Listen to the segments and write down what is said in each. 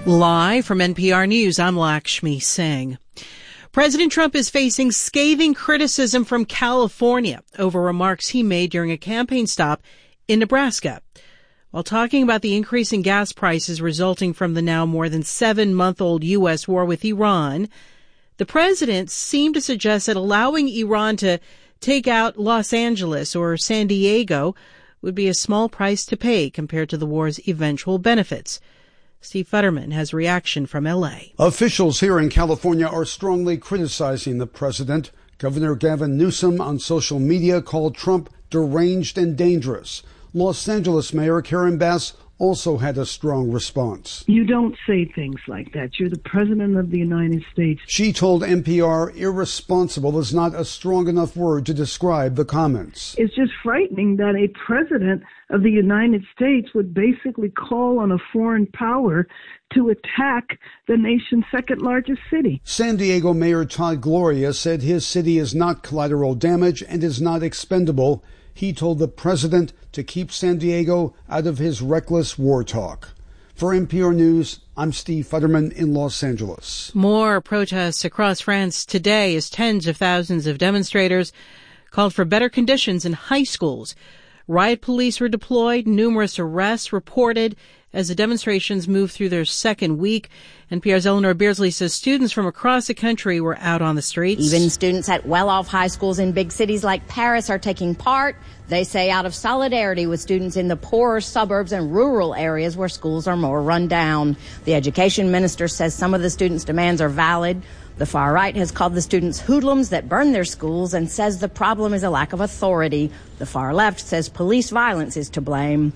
Live from NPR News, I'm Lakshmi Singh. President Trump is facing scathing criticism from California over remarks he made during a campaign stop in Nebraska. While talking about the increase in gas prices resulting from the now more than 7-month-old U.S. war with Iran, the president seemed to suggest that allowing Iran to take out Los Angeles or San Diego would be a small price to pay compared to the war's eventual benefits. Steve Futterman has reaction from L.A. Officials here in California are strongly criticizing the president. Governor Gavin Newsom on social media called Trump deranged and dangerous. Los Angeles Mayor Karen Bass also had a strong response. You don't say things like that. You're the president of the United States. She told NPR irresponsible is not a strong enough word to describe the comments. It's just frightening that a president of the United States would basically call on a foreign power to attack the nation's second largest city. San Diego Mayor Todd Gloria said his city is not collateral damage and is not expendable. He told the president to keep San Diego out of his reckless war talk. For NPR News, I'm Steve Futterman in Los Angeles. More protests across France today as tens of thousands of demonstrators called for better conditions in high schools. Riot police were deployed, numerous arrests reported as the demonstrations moved through their second week. NPR's Eleanor Beardsley says students from across the country were out on the streets. Even students at well-off high schools in big cities like Paris are taking part, they say, out of solidarity with students in the poorer suburbs and rural areas where schools are more run down. The education minister says some of the students' demands are valid. The far right has called the students hoodlums that burn their schools and says the problem is a lack of authority. The far left says police violence is to blame.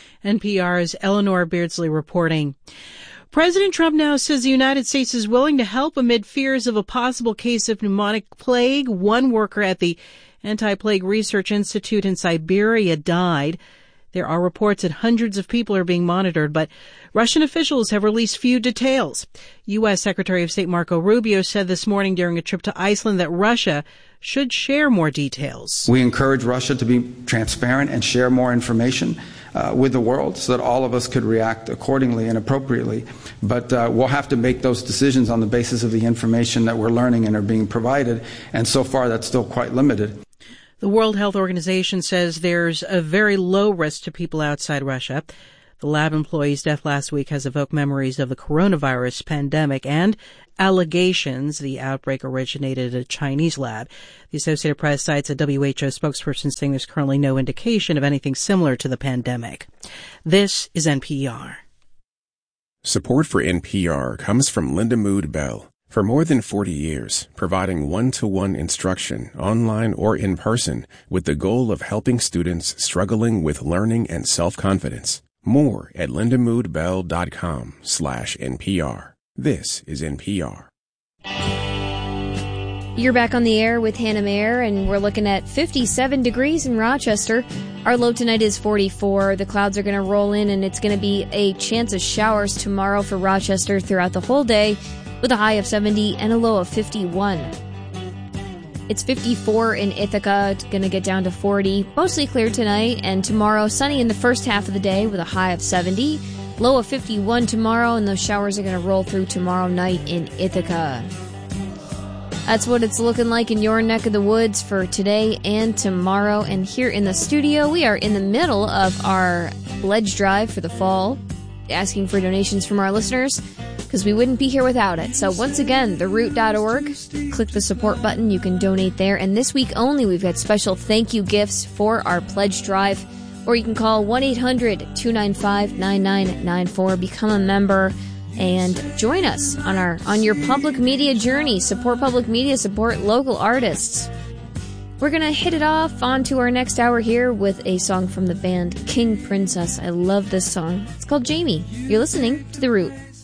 NPR's Eleanor Beardsley reporting. President Trump now says the United States is willing to help amid fears of a possible case of pneumonic plague. One worker at the Anti-Plague Research Institute in Siberia died. There are reports that hundreds of people are being monitored, but Russian officials have released few details. U.S. Secretary of State Marco Rubio said this morning during a trip to Iceland that Russia should share more details. We encourage Russia to be transparent and share more information with the world so that all of us could react accordingly and appropriately. But we'll have to make those decisions on the basis of the information that we're learning and are being provided. And so far, that's still quite limited. The World Health Organization says there's a very low risk to people outside Russia. The lab employee's death last week has evoked memories of the coronavirus pandemic and allegations the outbreak originated at a Chinese lab. The Associated Press cites a WHO spokesperson saying there's currently no indication of anything similar to the pandemic. This is NPR. Support for NPR comes from Linda Mood Bell. For more than 40 years, providing one-to-one instruction, online or in person, with the goal of helping students struggling with learning and self-confidence. More at lindamoodbell.com/NPR. This is NPR. You're back on the air with Hannah Mayer, and we're looking at 57 degrees in Rochester. Our low tonight is 44. The clouds are going to roll in, and it's going to be a chance of showers tomorrow for Rochester throughout the whole day, with a high of 70 and a low of 51. It's 54 in Ithaca. It's going to get down to 40. Mostly clear tonight, and tomorrow sunny in the first half of the day with a high of 70. Low of 51 tomorrow, and those showers are going to roll through tomorrow night in Ithaca. That's what it's looking like in your neck of the woods for today and tomorrow. And here in the studio, we are in the middle of our pledge drive for the fall, asking for donations from our listeners, because we wouldn't be here without it. So once again, theroot.org, click the support button, you can donate there. And this week only, we've got special thank you gifts for our pledge drive, or you can call 1-800-295-9994, become a member, and join us on your public media journey. Support public media, support local artists. We're going to hit it off onto our next hour here with a song from the band King Princess. I love this song. It's called Jamie. You're listening to The Root.